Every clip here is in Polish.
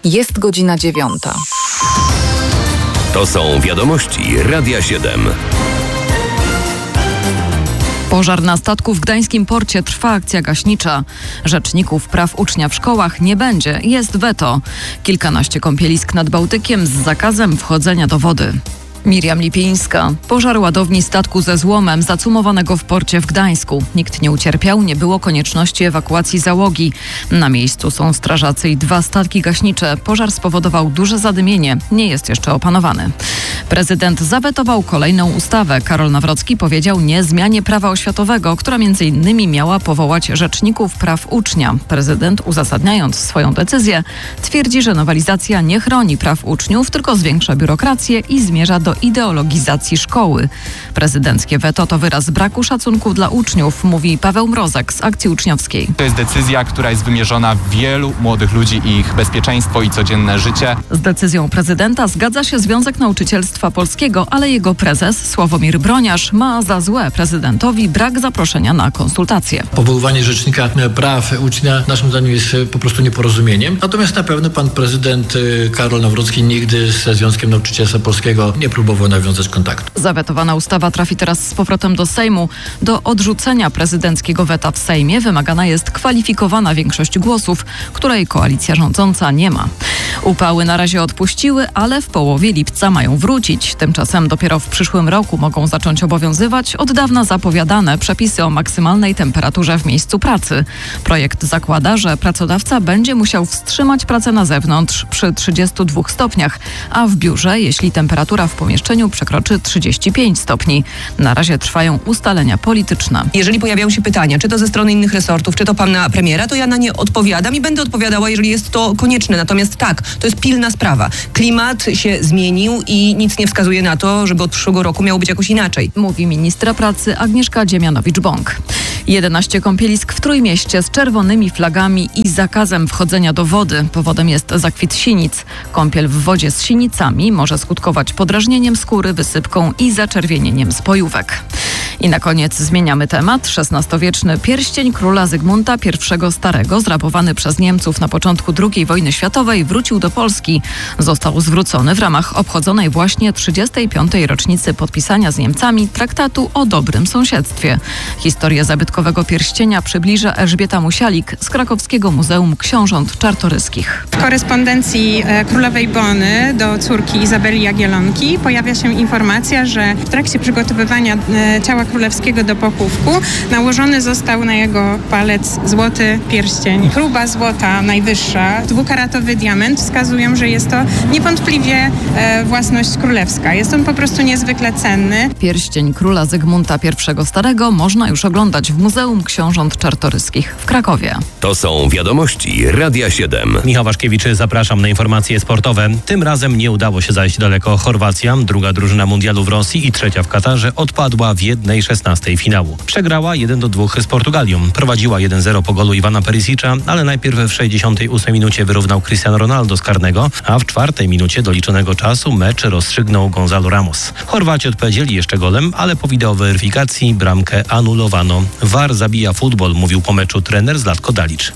Jest godzina 9. To są wiadomości Radia 7. Pożar na statku w gdańskim porcie, trwa akcja gaśnicza. Rzeczników praw ucznia w szkołach nie będzie, jest weto. Kilkanaście kąpielisk nad Bałtykiem z zakazem wchodzenia do wody. Miriam Lipińska. Pożar ładowni statku ze złomem zacumowanego w porcie w Gdańsku. Nikt nie ucierpiał, nie było konieczności ewakuacji załogi. Na miejscu są strażacy i 2 statki gaśnicze. Pożar spowodował duże zadymienie, nie jest jeszcze opanowany. Prezydent zawetował kolejną ustawę. Karol Nawrocki powiedział nie zmianie prawa oświatowego, która m.in. miała powołać rzeczników praw ucznia. Prezydent, uzasadniając swoją decyzję, twierdzi, że nowelizacja nie chroni praw uczniów, tylko zwiększa biurokrację i zmierza do ideologizacji szkoły. Prezydenckie weto to wyraz braku szacunku dla uczniów, mówi Paweł Mrozek z Akcji Uczniowskiej. To jest decyzja, która jest wymierzona w wielu młodych ludzi i ich bezpieczeństwo i codzienne życie. Z decyzją prezydenta zgadza się Związek Nauczycielstwa Polskiego, ale jego prezes Sławomir Broniarz ma za złe prezydentowi brak zaproszenia na konsultacje. Powoływanie rzecznika praw ucznia naszym zdaniem jest po prostu nieporozumieniem. Natomiast na pewno pan prezydent Karol Nawrocki nigdy ze Związkiem Nauczycielstwa Polskiego nie próbował nawiązać kontaktu. Zawetowana ustawa trafi teraz z powrotem do Sejmu. Do odrzucenia prezydenckiego weta w Sejmie wymagana jest kwalifikowana większość głosów, której koalicja rządząca nie ma. Upały na razie odpuściły, ale w połowie lipca mają wrócić. Tymczasem dopiero w przyszłym roku mogą zacząć obowiązywać od dawna zapowiadane przepisy o maksymalnej temperaturze w miejscu pracy. Projekt zakłada, że pracodawca będzie musiał wstrzymać pracę na zewnątrz przy 32 stopniach, a w biurze, jeśli temperatura w pomieszczeniu przekroczy 35 stopni. Na razie trwają ustalenia polityczne. Jeżeli pojawiają się pytania, czy to ze strony innych resortów, czy to pana premiera, to ja na nie odpowiadam i będę odpowiadała, jeżeli jest to konieczne. Natomiast tak, to jest pilna sprawa. Klimat się zmienił i nic nie wskazuje na to, żeby od przyszłego roku miało być jakoś inaczej. Mówi ministra pracy Agnieszka Dziemianowicz-Bąk. 11 kąpielisk w Trójmieście z czerwonymi flagami i zakazem wchodzenia do wody. Powodem jest zakwit sinic. Kąpiel w wodzie z sinicami może skutkować podrażnieniem skóry, wysypką i zaczerwienieniem spojówek. I na koniec zmieniamy temat. XVI-wieczny pierścień króla Zygmunta I Starego, zrabowany przez Niemców na początku II wojny światowej, wrócił do Polski. Został zwrócony w ramach obchodzonej właśnie 35. rocznicy podpisania z Niemcami traktatu o dobrym sąsiedztwie. Historię zabytkowego pierścienia przybliża Elżbieta Musialik z Krakowskiego Muzeum Książąt Czartoryskich. W korespondencji królowej Bony do córki Izabeli Jagiellonki pojawia się informacja, że w trakcie przygotowywania ciała królewskiego do pochówku nałożony został na jego palec złoty pierścień. Próba złota najwyższa, 2-karatowy diament, wskazują, że jest to niewątpliwie własność królewska. Jest on po prostu niezwykle cenny. Pierścień króla Zygmunta I Starego można już oglądać w Muzeum Książąt Czartoryskich w Krakowie. To są wiadomości Radia 7. Michał Waszkiewicz, zapraszam na informacje sportowe. Tym razem nie udało się zajść daleko. Chorwacja, druga drużyna mundialu w Rosji i trzecia w Katarze, odpadła w 1/16 finału. Przegrała 1-2 z Portugalią. Prowadziła 1-0 po golu Ivana Perisicza, ale najpierw w 68 minucie wyrównał Cristiano Ronaldo z karnego, a w 4 minucie doliczonego czasu mecz rozstrzygnął Gonzalo Ramos. Chorwaci odpowiedzieli jeszcze golem, ale po wideoweryfikacji bramkę anulowano. VAR zabija futbol, mówił po meczu trener Zlatko Dalić.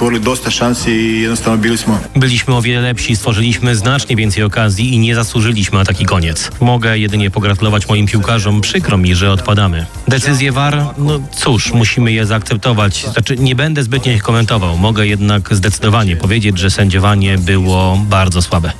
Byliśmy o wiele lepsi, stworzyliśmy znacznie więcej okazji i nie zasłużyliśmy na taki koniec. Mogę jedynie pogratulować moim piłkarzom. Przykro mi, że odpadamy. Decyzje VAR, no cóż, musimy je zaakceptować. Nie będę zbytnio ich komentował. Mogę jednak zdecydowanie powiedzieć, że sędziowanie było bardzo słabe.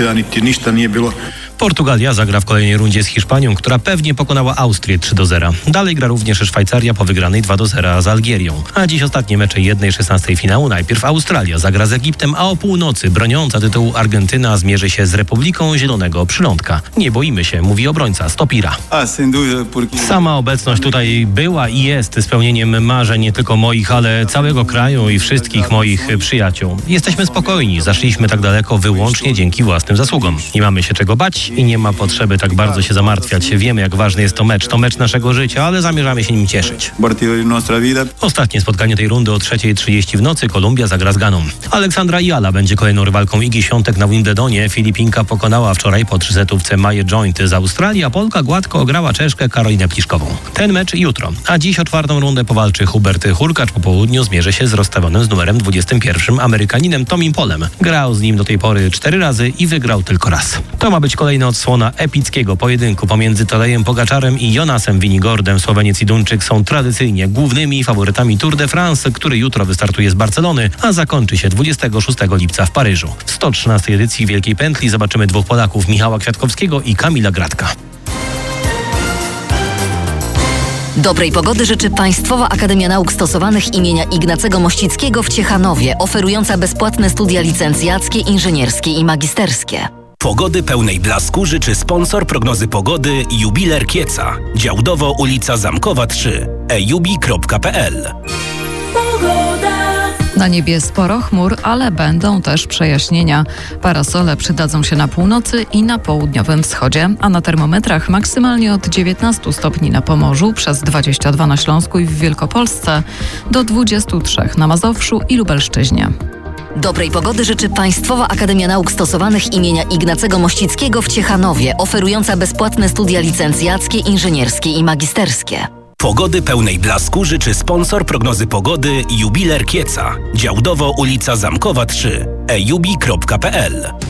Portugalia zagra w kolejnej rundzie z Hiszpanią, która pewnie pokonała Austrię 3-0. Dalej gra również Szwajcaria po wygranej 2-0 z Algierią. A dziś ostatnie mecze 1/16 finału. Najpierw Australia zagra z Egiptem, a o północy broniąca tytułu Argentyna zmierzy się z Republiką Zielonego Przylądka. Nie boimy się, mówi obrońca Stopira. Sama obecność tutaj była i jest spełnieniem marzeń nie tylko moich, ale całego kraju i wszystkich moich przyjaciół. Jesteśmy spokojni, zaszliśmy tak daleko wyłącznie dzięki własnym zasługom. Nie mamy się czego bać. grać i nie ma potrzeby tak bardzo się zamartwiać. Wiemy, jak ważny jest to mecz naszego życia, ale zamierzamy się nim cieszyć. Ostatnie spotkanie tej rundy o 3:30 w nocy. Kolumbia zagra z Ganą. Aleksandra Jala będzie kolejną rywalką Igi Świątek na Wimbledonie. Filipinka pokonała wczoraj po 3-setówce Maję Joint z Australii, a Polka gładko ograła Czeszkę Karolinę Pliszkową. Ten mecz jutro, a dziś o 4. rundę powalczy Hubert Hurkacz. Po południu zmierzy się z rozstawionym z numerem 21 Amerykaninem Tomim Polem. Grał z nim do tej pory 4 razy i wygrał tylko raz. To ma być kolejna odsłona epickiego pojedynku pomiędzy Tadejem Pogaczarem i Jonasem Vinigordem. Słoweniec i Duńczyk są tradycyjnie głównymi faworytami Tour de France, który jutro wystartuje z Barcelony, a zakończy się 26 lipca w Paryżu. W 113 edycji Wielkiej Pętli zobaczymy 2 Polaków, Michała Kwiatkowskiego i Kamila Gratka. Dobrej pogody życzy Państwowa Akademia Nauk Stosowanych imienia Ignacego Mościckiego w Ciechanowie, oferująca bezpłatne studia licencjackie, inżynierskie i magisterskie. Pogody pełnej blasku życzy sponsor prognozy pogody Jubiler Kieca. Działdowo ulica Zamkowa 3. ejubi.pl. Na niebie sporo chmur, ale będą też przejaśnienia. Parasole przydadzą się na północy i na południowym wschodzie, a na termometrach maksymalnie od 19 stopni na Pomorzu, przez 22 na Śląsku i w Wielkopolsce, do 23 na Mazowszu i Lubelszczyźnie. Dobrej pogody życzy Państwowa Akademia Nauk Stosowanych imienia Ignacego Mościckiego w Ciechanowie, oferująca bezpłatne studia licencjackie, inżynierskie i magisterskie. Pogody pełnej blasku życzy sponsor prognozy pogody Jubiler Kieca. Działdowo ulica Zamkowa 3. ejubi.pl.